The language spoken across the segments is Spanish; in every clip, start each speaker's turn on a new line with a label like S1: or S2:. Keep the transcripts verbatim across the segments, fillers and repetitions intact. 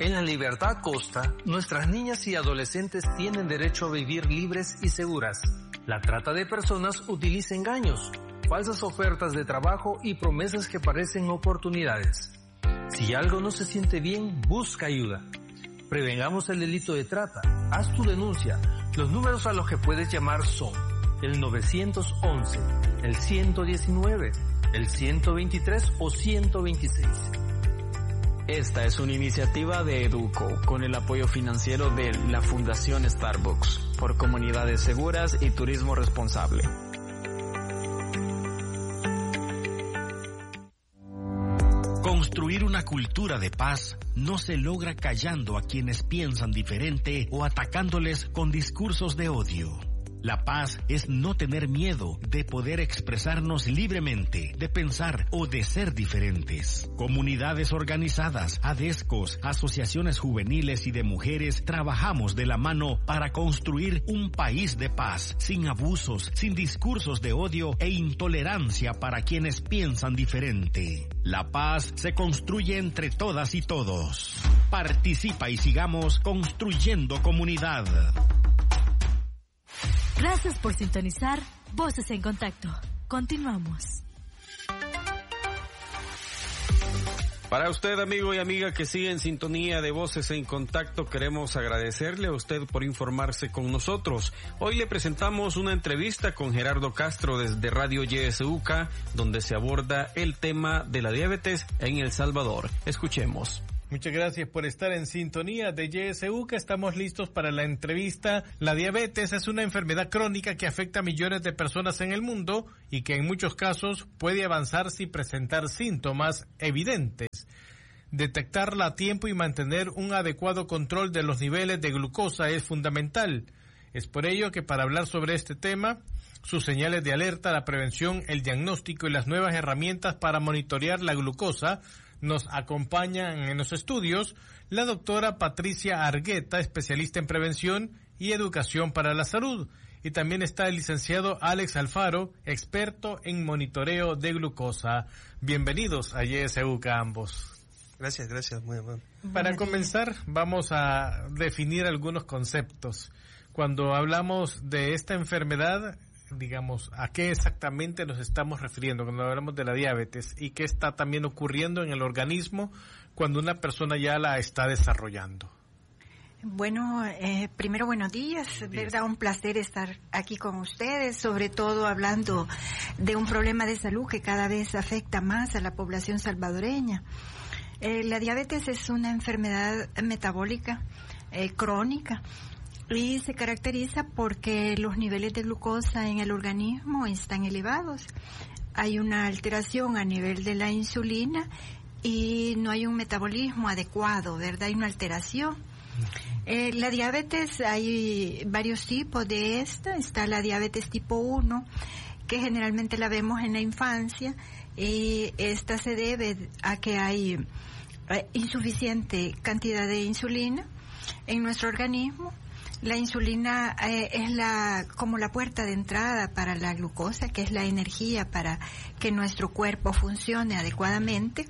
S1: En la Libertad Costa, nuestras niñas y adolescentes tienen derecho a vivir libres y seguras. La trata de personas utiliza engaños, falsas ofertas de trabajo y promesas que parecen oportunidades. Si algo no se siente bien, busca ayuda. Prevengamos el delito de trata. Haz tu denuncia. Los números a los que puedes llamar son el nueve once, el ciento diecinueve, el ciento veintitrés o ciento veintiséis.
S2: Esta es una iniciativa de Educo con el apoyo financiero de la Fundación Starbucks por comunidades seguras y turismo responsable.
S3: Construir una cultura de paz no se logra callando a quienes piensan diferente o atacándoles con discursos de odio. La paz es no tener miedo de poder expresarnos libremente, de pensar o de ser diferentes. Comunidades organizadas, ADESCOS, asociaciones juveniles y de mujeres trabajamos de la mano para construir un país de paz, sin abusos, sin discursos de odio e intolerancia para quienes piensan diferente. La paz se construye entre todas y todos. Participa y sigamos construyendo comunidad.
S4: Gracias por sintonizar Voces en Contacto. Continuamos.
S5: Para usted, amigo y amiga que sigue en sintonía de Voces en Contacto, queremos agradecerle a usted por informarse con nosotros. Hoy le presentamos una entrevista con Gerardo Castro desde Radio Y S U K, donde se aborda el tema de la diabetes en El Salvador. Escuchemos.
S6: Muchas gracias por estar en sintonía de Y S U K. Estamos listos para la entrevista. La diabetes es una enfermedad crónica que afecta a millones de personas en el mundo y que en muchos casos puede avanzar sin presentar síntomas evidentes. Detectarla a tiempo y mantener un adecuado control de los niveles de glucosa es fundamental. Es por ello que para hablar sobre este tema, sus señales de alerta, la prevención, el diagnóstico y las nuevas herramientas para monitorear la glucosa, nos acompañan en los estudios la doctora Patricia Argueta, especialista en prevención y educación para la salud. Y también está el licenciado Alex Alfaro, experto en monitoreo de glucosa. Bienvenidos a Y S U K ambos.
S7: Gracias, gracias, muy amable.
S6: Para comenzar, vamos a definir algunos conceptos. Cuando hablamos de esta enfermedad, digamos, ¿a qué exactamente nos estamos refiriendo cuando hablamos de la diabetes? ¿Y qué está también ocurriendo en el organismo cuando una persona ya la está desarrollando?
S8: Bueno, eh, primero buenos días, buenos días, verdad, un placer estar aquí con ustedes, sobre todo hablando de un problema de salud que cada vez afecta más a la población salvadoreña. Eh, la diabetes es una enfermedad metabólica eh, crónica y se caracteriza porque los niveles de glucosa en el organismo están elevados. Hay una alteración a nivel de la insulina y no hay un metabolismo adecuado, ¿verdad? Hay una alteración. Eh, la diabetes, hay varios tipos de esta. Está la diabetes tipo uno, que generalmente la vemos en la infancia, y esta se debe a que hay eh, insuficiente cantidad de insulina en nuestro organismo. La insulina eh, es la como la puerta de entrada para la glucosa, que es la energía para que nuestro cuerpo funcione adecuadamente.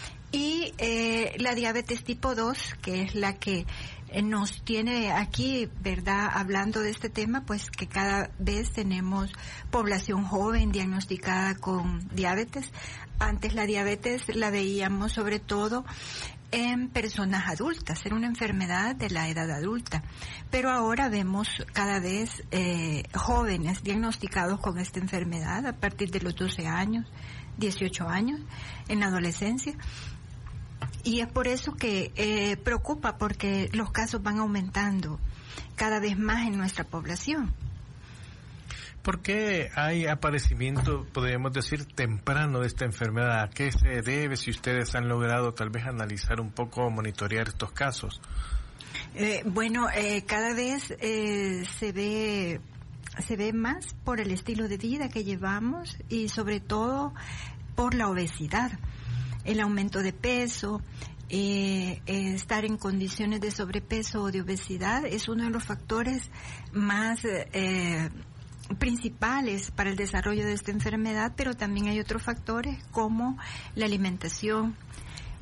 S8: Y eh, la diabetes tipo dos, que es la que eh, nos tiene aquí, ¿verdad?, hablando de este tema, pues que cada vez tenemos población joven diagnosticada con diabetes. Antes la diabetes la veíamos sobre todo en personas adultas, era una enfermedad de la edad adulta, pero ahora vemos cada vez eh, jóvenes diagnosticados con esta enfermedad a partir de los doce años, dieciocho años, en la adolescencia. Y es por eso que eh, preocupa, porque los casos van aumentando cada vez más en nuestra población.
S6: ¿Por qué hay aparecimiento, podríamos decir, temprano de esta enfermedad? ¿A qué se debe, si ustedes han logrado tal vez analizar un poco o monitorear estos casos?
S8: Eh, bueno, eh, cada vez eh, se ve se ve más por el estilo de vida que llevamos y sobre todo por la obesidad. El aumento de peso, eh, eh, estar en condiciones de sobrepeso o de obesidad es uno de los factores más eh, principales para el desarrollo de esta enfermedad, pero también hay otros factores como la alimentación,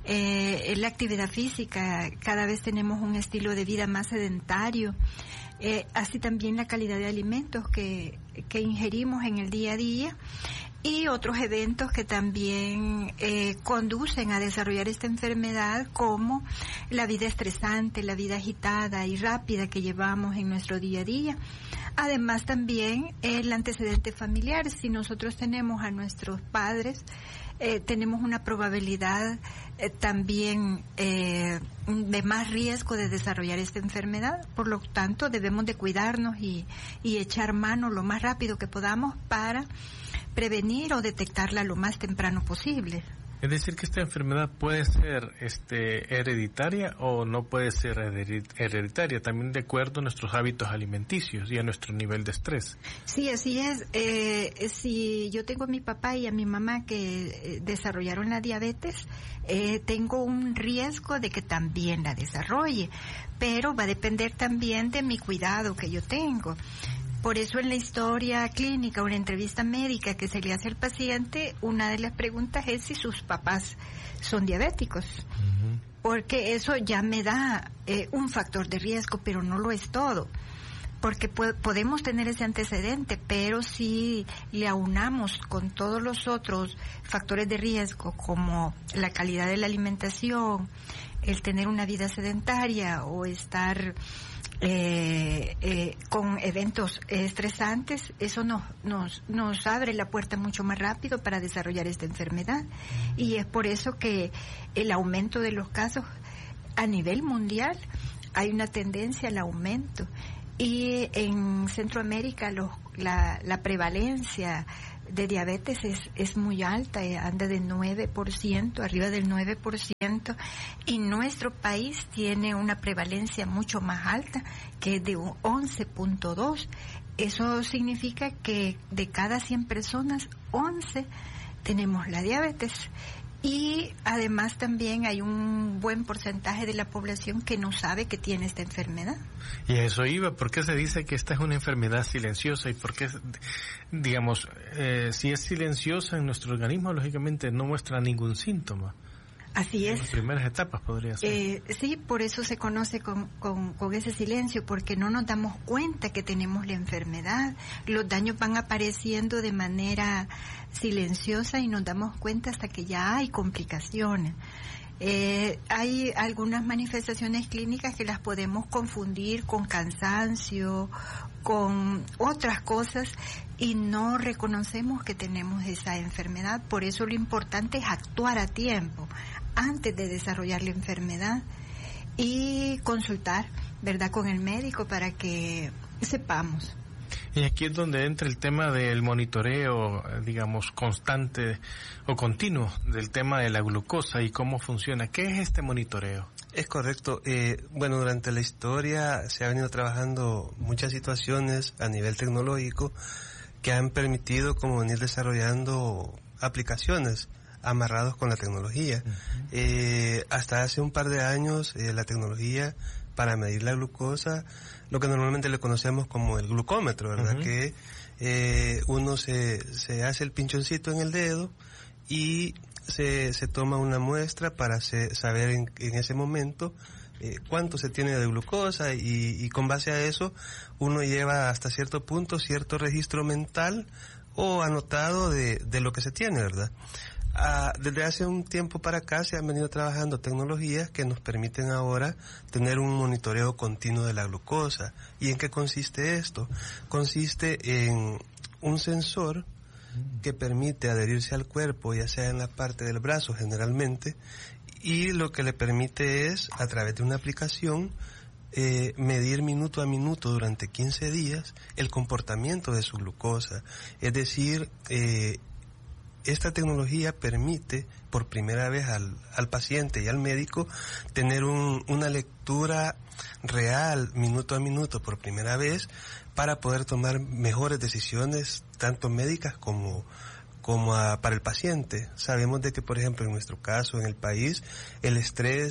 S8: eh, la actividad física, cada vez tenemos un estilo de vida más sedentario, eh, así también la calidad de alimentos que, que ingerimos en el día a día, y otros eventos que también eh, conducen a desarrollar esta enfermedad, como la vida estresante, la vida agitada y rápida que llevamos en nuestro día a día. Además también el antecedente familiar. Si nosotros tenemos a nuestros padres, eh, tenemos una probabilidad eh, también eh, de más riesgo de desarrollar esta enfermedad. Por lo tanto, debemos de cuidarnos y, y echar mano lo más rápido que podamos para prevenir o detectarla lo más temprano posible.
S6: Es decir, que esta enfermedad puede ser este, hereditaria o no puede ser hereditaria, también de acuerdo a nuestros hábitos alimenticios y a nuestro nivel de estrés.
S8: Sí, así es. Eh, si yo tengo a mi papá y a mi mamá que eh, desarrollaron la diabetes, eh, tengo un riesgo de que también la desarrolle, pero va a depender también de mi cuidado que yo tengo. Por eso en la historia clínica o en la entrevista médica que se le hace al paciente, una de las preguntas es si sus papás son diabéticos. Uh-huh. Porque eso ya me da eh, un factor de riesgo, pero no lo es todo. Porque po- podemos tener ese antecedente, pero si le aunamos con todos los otros factores de riesgo, como la calidad de la alimentación, el tener una vida sedentaria o estar Eh, eh, con eventos estresantes, eso nos, nos, nos abre la puerta mucho más rápido para desarrollar esta enfermedad, y es por eso que el aumento de los casos a nivel mundial, hay una tendencia al aumento, y en Centroamérica los, la, la prevalencia de diabetes es, es muy alta, anda de nueve por ciento, arriba del nueve por ciento, y nuestro país tiene una prevalencia mucho más alta, que es de once punto dos. Eso significa que de cada cien personas, once tenemos la diabetes. Y además también hay un buen porcentaje de la población que no sabe que tiene esta enfermedad.
S6: Y a eso iba, ¿por qué se dice que esta es una enfermedad silenciosa? Y por qué, digamos, eh, si es silenciosa en nuestro organismo, lógicamente no muestra ningún síntoma.
S8: Así es.
S6: En las primeras etapas podría ser.
S8: Eh, sí, por eso se conoce con, con, con ese silencio, porque no nos damos cuenta que tenemos la enfermedad. Los daños van apareciendo de manera silenciosa y nos damos cuenta hasta que ya hay complicaciones. Eh, hay algunas manifestaciones clínicas que las podemos confundir con cansancio, con otras cosas, y no reconocemos que tenemos esa enfermedad. Por eso lo importante es actuar a tiempo, antes de desarrollar la enfermedad, y consultar, ¿verdad?, con el médico para que sepamos.
S6: Y aquí es donde entra el tema del monitoreo, digamos, constante o continuo del tema de la glucosa y cómo funciona. ¿Qué es este monitoreo?
S7: Es correcto. Eh, bueno, durante la historia se ha venido trabajando muchas situaciones a nivel tecnológico que han permitido como venir desarrollando aplicaciones amarrados con la tecnología. Uh-huh. Eh, hasta hace un par de años eh, la tecnología para medir la glucosa, lo que normalmente le conocemos como el glucómetro, ¿verdad? Uh-huh. Que eh, uno se, se hace el pinchoncito en el dedo y se, se toma una muestra para se, saber en, en ese momento eh, cuánto se tiene de glucosa, y, y con base a eso uno lleva hasta cierto punto cierto registro mental o anotado de, de lo que se tiene, ¿verdad? Ah, desde hace un tiempo para acá se han venido trabajando tecnologías que nos permiten ahora tener un monitoreo continuo de la glucosa. ¿Y en qué consiste esto? Consiste en un sensor que permite adherirse al cuerpo, ya sea en la parte del brazo generalmente, y lo que le permite es, a través de una aplicación, eh, medir minuto a minuto durante quince días el comportamiento de su glucosa. Es decir, eh, esta tecnología permite por primera vez al, al paciente y al médico tener un, una lectura real, minuto a minuto, por primera vez, para poder tomar mejores decisiones, tanto médicas como, como a, para el paciente. Sabemos de que, por ejemplo, en nuestro caso, en el país, el estrés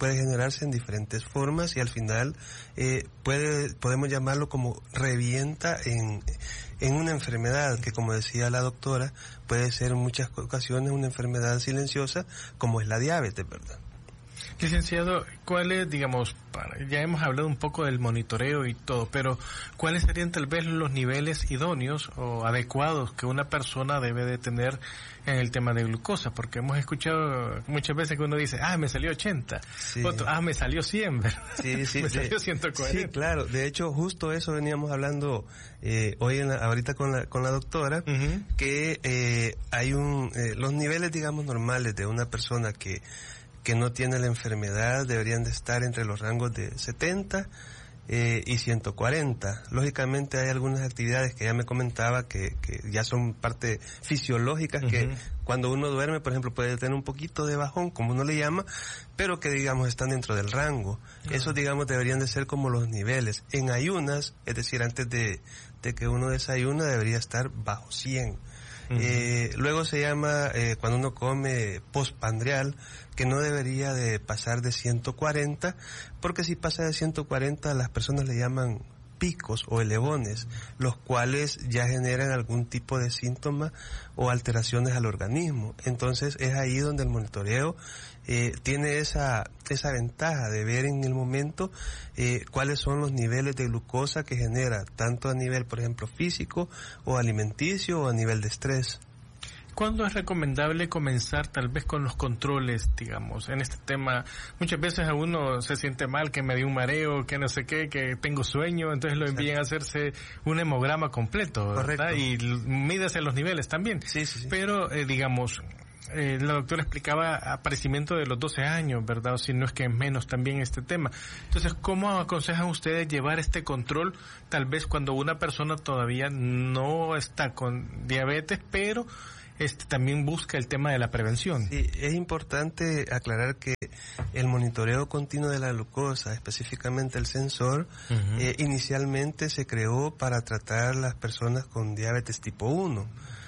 S7: puede generarse en diferentes formas y al final eh, puede podemos llamarlo como revienta en, en una enfermedad que, como decía la doctora, puede ser en muchas ocasiones una enfermedad silenciosa como es la diabetes, ¿verdad?
S6: Licenciado, ¿cuáles, digamos, para, ya hemos hablado un poco del monitoreo y todo, pero cuáles serían tal vez los niveles idóneos o adecuados que una persona debe de tener en el tema de glucosa? Porque hemos escuchado muchas veces que uno dice, ah, me salió ochenta, sí. Otro, ah, me salió cien, ¿verdad?
S7: Sí, sí,
S6: me
S7: sí.
S6: salió ciento cuarenta.
S7: Sí, claro, de hecho, justo eso veníamos hablando eh, hoy, en la, ahorita con la, con la doctora, uh-huh. que eh, hay un, eh, los niveles, digamos, normales de una persona que que no tiene la enfermedad deberían de estar entre los rangos de setenta eh, y ciento cuarenta. Lógicamente hay algunas actividades que ya me comentaba que, que ya son parte fisiológicas, uh-huh. que cuando uno duerme, por ejemplo, puede tener un poquito de bajón, como uno le llama, pero que, digamos, están dentro del rango. Uh-huh. Esos, digamos, deberían de ser como los niveles. En ayunas, es decir, antes de, de que uno desayuna, debería estar bajo cien. Uh-huh. Eh, luego se llama, eh, cuando uno come postprandial, que no debería de pasar de ciento cuarenta, porque si pasa de ciento cuarenta las personas le llaman picos o elevones, los cuales ya generan algún tipo de síntoma o alteraciones al organismo. Entonces es ahí donde el monitoreo eh, tiene esa esa ventaja de ver en el momento eh, cuáles son los niveles de glucosa que genera, tanto a nivel, por ejemplo, físico o alimenticio o a nivel de estrés.
S6: ¿Cuándo es recomendable comenzar tal vez con los controles, digamos, en este tema? Muchas veces a uno se siente mal, que me dio un mareo, que no sé qué, que tengo sueño, entonces lo envían a hacerse un hemograma completo, ¿verdad? Correcto. Y mídese los niveles también.
S7: Sí, sí, sí.
S6: Pero, eh, digamos, eh, la doctora explicaba aparecimiento de los doce años, ¿verdad? O si no es que es menos también este tema. Entonces, ¿cómo aconsejan ustedes llevar este control tal vez cuando una persona todavía no está con diabetes, pero este también busca el tema de la prevención?
S7: Sí, es importante aclarar que el monitoreo continuo de la glucosa, específicamente el sensor, uh-huh. eh, inicialmente se creó para tratar a las personas con diabetes tipo uno.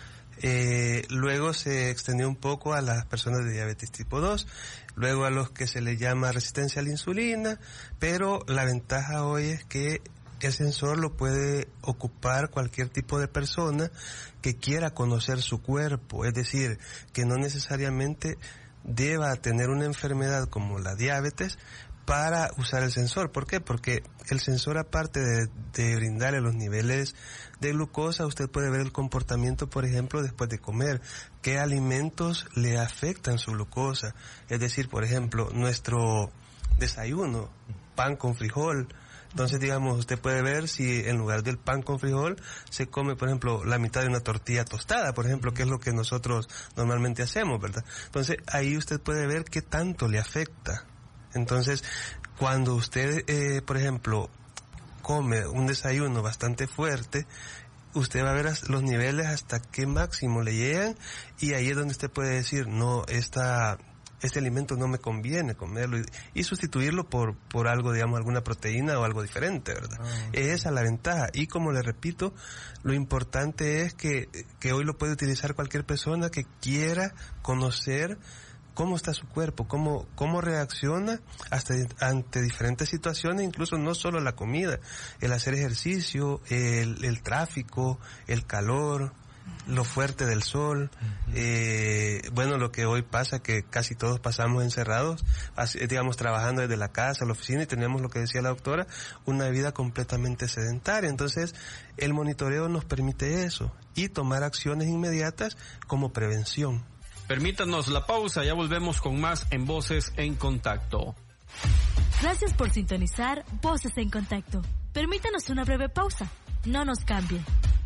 S7: Eh, luego se extendió un poco a las personas de diabetes tipo dos, luego a los que se les llama resistencia a la insulina, pero la ventaja hoy es que el sensor lo puede ocupar cualquier tipo de persona que quiera conocer su cuerpo, es decir, que no necesariamente deba tener una enfermedad como la diabetes para usar el sensor. ¿Por qué? Porque el sensor, aparte de, de brindarle los niveles de glucosa, usted puede ver el comportamiento, por ejemplo, después de comer, qué alimentos le afectan su glucosa. Es decir, por ejemplo, nuestro desayuno, pan con frijol. Entonces, digamos, usted puede ver si en lugar del pan con frijol se come, por ejemplo, la mitad de una tortilla tostada, por ejemplo, que es lo que nosotros normalmente hacemos, ¿verdad? Entonces, ahí usted puede ver qué tanto le afecta. Entonces, cuando usted, eh, por ejemplo, come un desayuno bastante fuerte, usted va a ver los niveles hasta qué máximo le llegan, y ahí es donde usted puede decir, no, esta... este alimento no me conviene comerlo, y, y sustituirlo por por algo, digamos, alguna proteína o algo diferente, ¿verdad? Oh, okay. Esa es la ventaja. Y como le repito, lo importante es que, que hoy lo puede utilizar cualquier persona que quiera conocer cómo está su cuerpo, cómo cómo reacciona hasta ante diferentes situaciones, incluso no solo la comida, el hacer ejercicio, el, el tráfico, el calor, lo fuerte del sol, uh-huh. eh, bueno, lo que hoy pasa, que casi todos pasamos encerrados, así, digamos, trabajando desde la casa, la oficina, y tenemos, lo que decía la doctora, una vida completamente sedentaria. Entonces, el monitoreo nos permite eso, y tomar acciones inmediatas como prevención.
S5: Permítanos la pausa, ya volvemos con más en Voces en Contacto.
S4: Gracias por sintonizar Voces en Contacto. Permítanos una breve pausa, no nos cambie.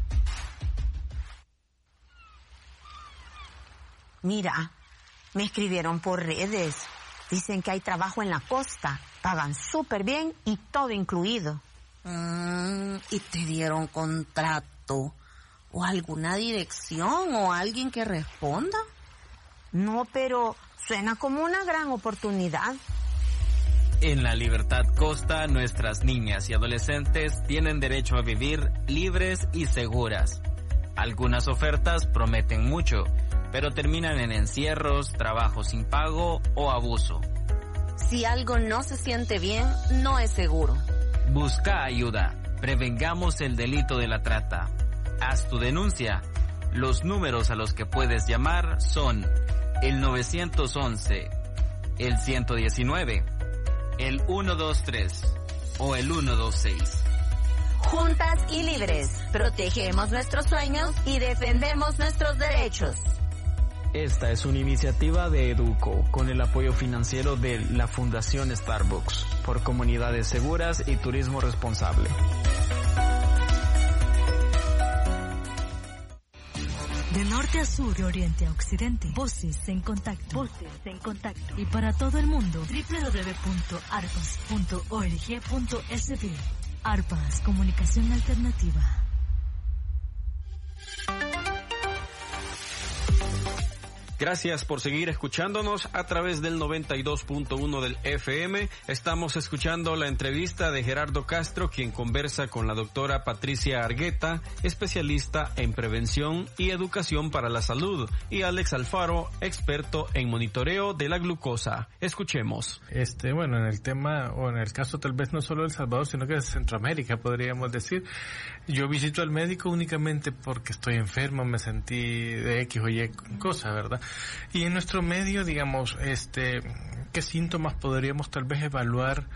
S9: Mira, me escribieron por redes. Dicen que hay trabajo en la costa. Pagan súper bien y todo incluido.
S10: Mm, ¿y te dieron contrato? ¿O alguna dirección o alguien que responda?
S9: No, pero suena como una gran oportunidad.
S2: En la Libertad Costa, nuestras niñas y adolescentes tienen derecho a vivir libres y seguras. Algunas ofertas prometen mucho, pero terminan en encierros, trabajo sin pago o abuso.
S10: Si algo no se siente bien, no es seguro.
S2: Busca ayuda. Prevengamos el delito de la trata. Haz tu denuncia. Los números a los que puedes llamar son el nueve once, el ciento diecinueve, el ciento veintitrés o el ciento veintiséis.
S9: Juntas y libres, protegemos nuestros sueños y defendemos nuestros derechos.
S11: Esta es una iniciativa de Educo con el apoyo financiero de la Fundación Starbucks por comunidades seguras y turismo responsable.
S4: De norte a sur, de oriente a occidente, Voces en Contacto. Voces en Contacto. Y para todo el mundo, doble u doble u doble u punto arpas punto org punto es be. Arpas, comunicación alternativa.
S5: Gracias por seguir escuchándonos a través del noventa y dos punto uno del F M. Estamos escuchando la entrevista de Gerardo Castro, quien conversa con la doctora Patricia Argueta, especialista en prevención y educación para la salud, y Alex Alfaro, experto en monitoreo de la glucosa. Escuchemos.
S6: Este, bueno, en el tema, o en el caso tal vez no solo de El Salvador, sino que de Centroamérica, podríamos decir. Yo visito al médico únicamente porque estoy enfermo, me sentí de X o Y cosa, ¿verdad? Y en nuestro medio, digamos, este, ¿qué síntomas podríamos tal vez evaluar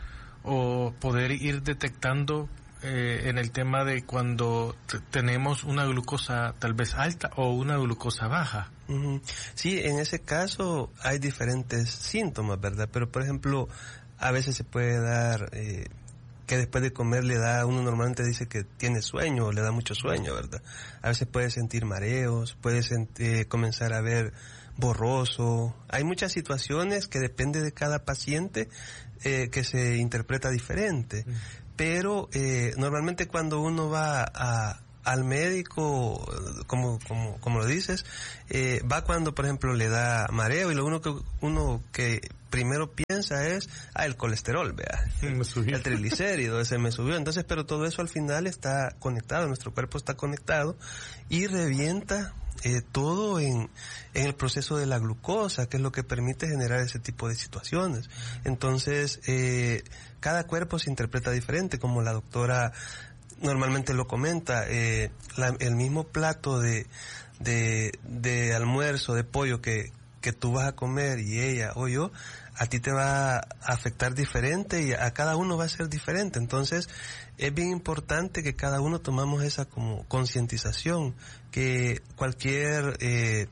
S6: o poder ir detectando eh, en el tema de cuando t- tenemos una glucosa tal vez alta o una glucosa baja?
S7: Uh-huh. Sí, en ese caso hay diferentes síntomas, ¿verdad? Pero, por ejemplo, a veces se puede dar... Eh, que después de comer le da, uno normalmente dice que tiene sueño o le da mucho sueño, ¿verdad? A veces puede sentir mareos, puede sentir, comenzar a ver borroso. Hay muchas situaciones que depende de cada paciente eh, que se interpreta diferente. Mm. Pero eh, normalmente cuando uno va a al médico, como como como lo dices, eh, va cuando, por ejemplo, le da mareo y lo uno que uno que primero piensa es, ah, el colesterol, vea, el triglicérido, ese me subió. Entonces, pero todo eso al final está conectado, nuestro cuerpo está conectado y revienta eh, todo en, en el proceso de la glucosa, que es lo que permite generar ese tipo de situaciones. Entonces, eh, cada cuerpo se interpreta diferente, como la doctora normalmente lo comenta, eh, la, el mismo plato de, de, de almuerzo, de pollo que, que tú vas a comer y ella o yo, a ti te va a afectar diferente y a cada uno va a ser diferente. Entonces, es bien importante que cada uno tomamos esa como concientización, que cualquier eh,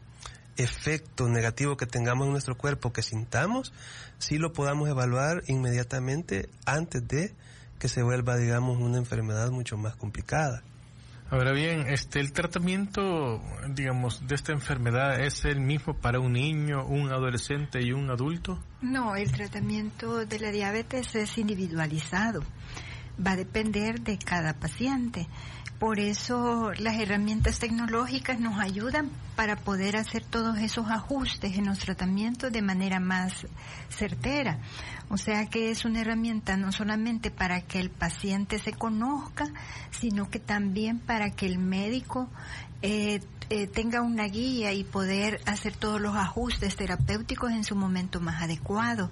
S7: efecto negativo que tengamos en nuestro cuerpo, que sintamos, sí lo podamos evaluar inmediatamente antes de que se vuelva, digamos, una enfermedad mucho más complicada.
S6: Ahora bien, este, el tratamiento, digamos, de esta enfermedad es el mismo para un niño, un adolescente y un adulto.
S8: No, el tratamiento de la diabetes es individualizado. Va a depender de cada paciente. Por eso las herramientas tecnológicas nos ayudan para poder hacer todos esos ajustes en los tratamientos de manera más certera. O sea que es una herramienta no solamente para que el paciente se conozca, sino que también para que el médico eh, eh, tenga una guía y poder hacer todos los ajustes terapéuticos en su momento más adecuado.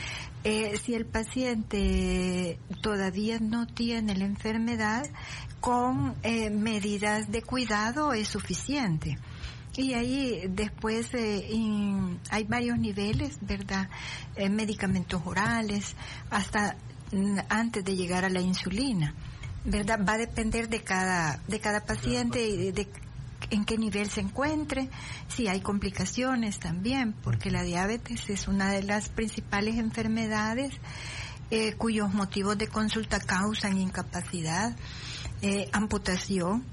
S8: Eh, si el paciente todavía no tiene la enfermedad, con eh, medidas de cuidado es suficiente. Y ahí después eh, in, hay varios niveles, ¿verdad? Eh, medicamentos orales, hasta mm, antes de llegar a la insulina, ¿verdad? Va a depender de cada de cada paciente y de, de en qué nivel se encuentre, si hay complicaciones también, porque la diabetes es una de las principales enfermedades eh, cuyos motivos de consulta causan incapacidad, eh, amputación,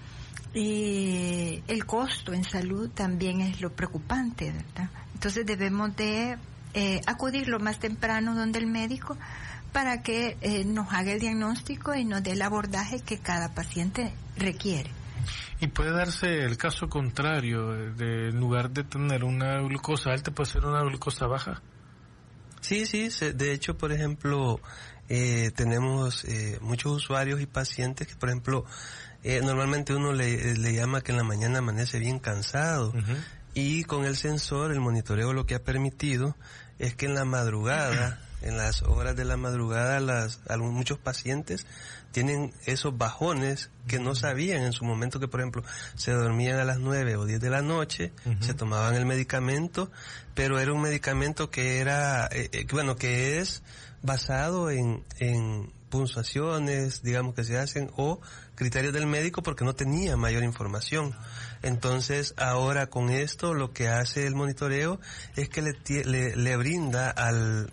S8: y el costo en salud también es lo preocupante, ¿verdad? Entonces debemos de eh, acudir lo más temprano donde el médico para que eh, nos haga el diagnóstico y nos dé el abordaje que cada paciente requiere.
S6: Y puede darse el caso contrario, de en lugar de tener una glucosa alta, puede ser una glucosa baja.
S7: Sí, sí, de hecho, por ejemplo, eh, tenemos eh, muchos usuarios y pacientes que, por ejemplo, eh, normalmente uno le, le llama que en la mañana amanece bien cansado, uh-huh. Y con el sensor, el monitoreo lo que ha permitido es que en la madrugada en las horas de la madrugada, las, algunos, muchos pacientes tienen esos bajones que no sabían en su momento, que por ejemplo se dormían a las nueve o diez de la noche, uh-huh. se tomaban el medicamento, pero era un medicamento que era, eh, eh, bueno, que es basado en, en puntuaciones, digamos, que se hacen, o criterios del médico, porque no tenía mayor información. Entonces, ahora con esto, lo que hace el monitoreo es que le, le, le brinda al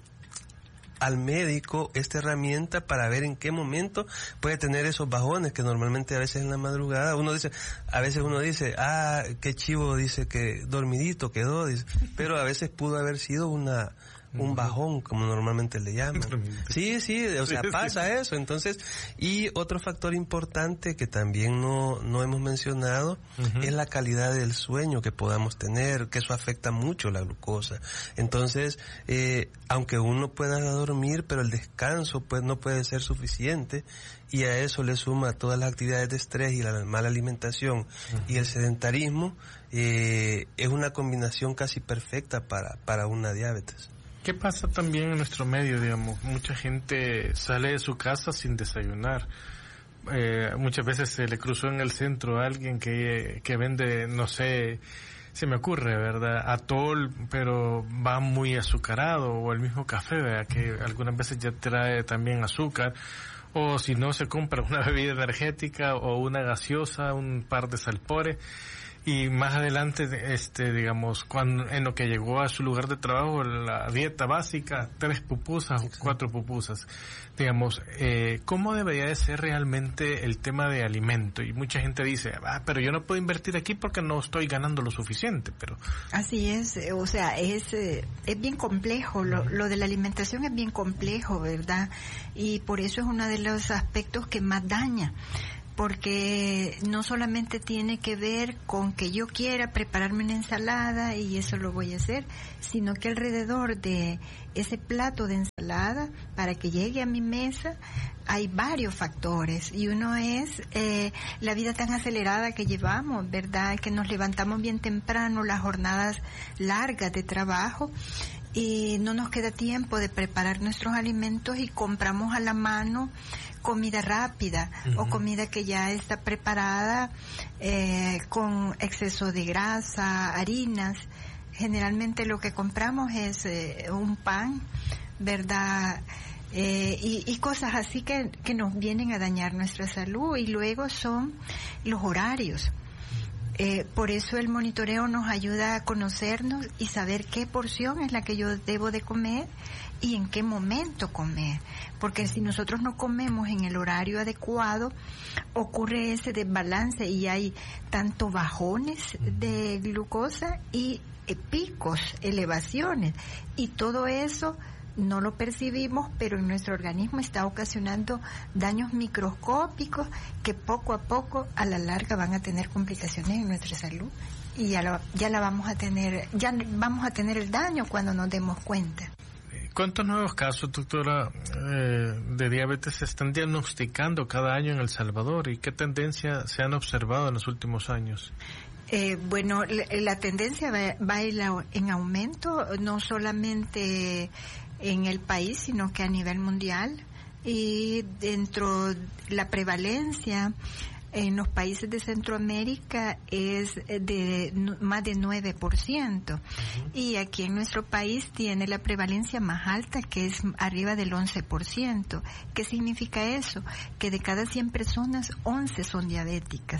S7: al médico esta herramienta para ver en qué momento puede tener esos bajones, que normalmente a veces en la madrugada uno dice, a veces uno dice, ah, qué chivo, dice que dormidito quedó, dice, pero a veces pudo haber sido una un bajón, como normalmente le llaman. Sí, sí, o sea, pasa eso. Entonces, y otro factor importante que también no, no hemos mencionado, uh-huh. es la calidad del sueño que podamos tener, que eso afecta mucho la glucosa. Entonces, eh, aunque uno pueda dormir, pero el descanso pues no puede ser suficiente, y a eso le suma todas las actividades de estrés y la mala alimentación uh-huh. y el sedentarismo, eh, es una combinación casi perfecta para, para una diabetes.
S6: ¿Qué pasa también en nuestro medio, digamos? Mucha gente sale de su casa sin desayunar. Eh, muchas veces se le cruzó en el centro a alguien que, que vende, no sé, se me ocurre, ¿verdad? Atol, pero va muy azucarado, o el mismo café, ¿verdad? Que algunas veces ya trae también azúcar. O si no, se compra una bebida energética o una gaseosa, un par de salpores. Y más adelante, este, digamos, cuando en lo que llegó a su lugar de trabajo, la dieta básica, tres pupusas o cuatro pupusas, digamos, eh, ¿cómo debería de ser realmente el tema de alimento? Y mucha gente dice, ah, pero yo no puedo invertir aquí porque no estoy ganando lo suficiente, pero...
S8: Así es, o sea, es, es bien complejo, lo, lo de la alimentación es bien complejo, ¿verdad? Y por eso es uno de los aspectos que más daña. Porque no solamente tiene que ver con que yo quiera prepararme una ensalada y eso lo voy a hacer, sino que alrededor de ese plato de ensalada, para que llegue a mi mesa, hay varios factores, y uno es eh, la vida tan acelerada que llevamos, ¿verdad? Que nos levantamos bien temprano, las jornadas largas de trabajo, y no nos queda tiempo de preparar nuestros alimentos y compramos a la mano comida rápida uh-huh. o comida que ya está preparada eh, con exceso de grasa, harinas. Generalmente lo que compramos es eh, un pan, ¿verdad? Eh, y, y cosas así que, que nos vienen a dañar nuestra salud. Y luego son los horarios. Eh, por eso el monitoreo nos ayuda a conocernos y saber qué porción es la que yo debo de comer y en qué momento comer, porque si nosotros no comemos en el horario adecuado, ocurre ese desbalance y hay tanto bajones de glucosa y eh, picos, elevaciones, y todo eso no lo percibimos, pero en nuestro organismo está ocasionando daños microscópicos que poco a poco a la larga van a tener complicaciones en nuestra salud, y ya, lo, ya la vamos a tener, ya vamos a tener el daño cuando nos demos cuenta.
S6: ¿Cuántos nuevos casos, doctora, eh, de diabetes se están diagnosticando cada año en El Salvador, y qué tendencia se han observado en los últimos años?
S8: Eh, bueno, la, la tendencia va, va en aumento, no solamente en el país, sino que a nivel mundial, y dentro de la prevalencia en los países de Centroamérica es de más de nueve por ciento, uh-huh. y aquí en nuestro país tiene la prevalencia más alta, que es arriba del once por ciento. ¿Qué significa eso? Que de cada cien personas, once son diabéticas,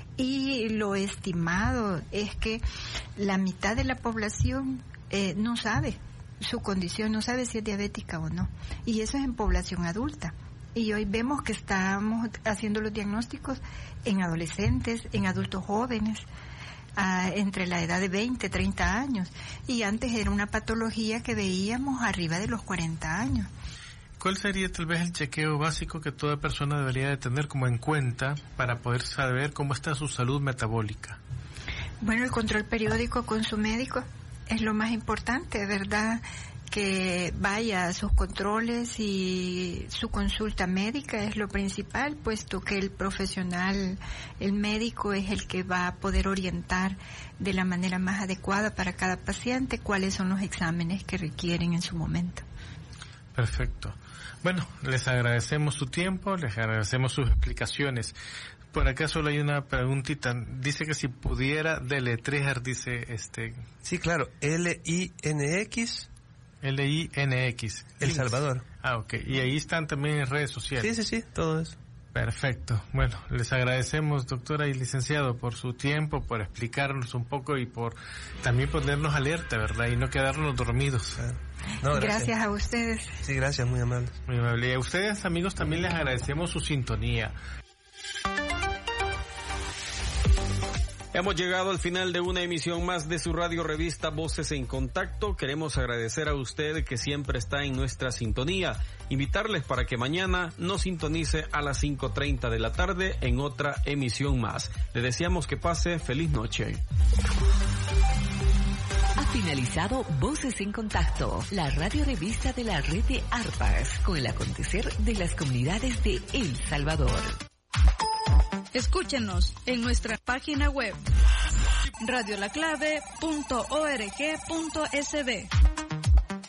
S8: y lo estimado es que la mitad de la población eh, no sabe su condición, no sabe si es diabética o no, y eso es en población adulta. Y hoy vemos que estamos haciendo los diagnósticos en adolescentes, en adultos jóvenes, uh, entre la edad de veinte, treinta años. Y antes era una patología que veíamos arriba de los cuarenta años.
S6: ¿Cuál sería tal vez el chequeo básico que toda persona debería de tener como en cuenta para poder saber cómo está su salud metabólica?
S8: Bueno, el control periódico con su médico es lo más importante, ¿verdad? Que vaya a sus controles, y su consulta médica es lo principal, puesto que el profesional, el médico, es el que va a poder orientar de la manera más adecuada para cada paciente cuáles son los exámenes que requieren en su momento.
S6: Perfecto. Bueno, les agradecemos su tiempo, les agradecemos sus explicaciones. Por acá solo hay una preguntita. Dice que si pudiera deletrear, dice este...
S7: Sí, claro. L I N X.
S6: L I N X.
S7: El Salvador.
S6: Ah, ok. Y ahí están también en redes sociales.
S7: Sí, sí, sí, todo eso.
S6: Perfecto. Bueno, les agradecemos, doctora y licenciado, por su tiempo, por explicarnos un poco y por también ponernos alerta, ¿verdad? Y no quedarnos dormidos.
S7: No, gracias.
S8: Gracias a ustedes.
S7: Sí, gracias, muy amables.
S6: Muy amable. Y a ustedes, amigos, también les agradecemos su sintonía.
S5: Hemos llegado al final de una emisión más de su radio revista Voces en Contacto. Queremos agradecer a usted que siempre está en nuestra sintonía. Invitarles para que mañana nos sintonice a las cinco treinta de la tarde en otra emisión más. Le deseamos que pase feliz noche.
S12: Ha finalizado Voces en Contacto, la radio revista de la red de ARPAS, con el acontecer de las comunidades de El Salvador.
S13: Escúchenos en nuestra página web radio la clave punto org punto es be.